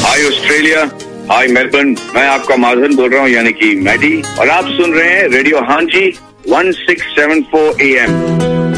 हाय Australia, हाय Melbourne, मैं आपका माधवन बोल रहा हूँ यानी कि मैडी, और आप सुन रहे हैं रेडियो हांजी 1674 AM।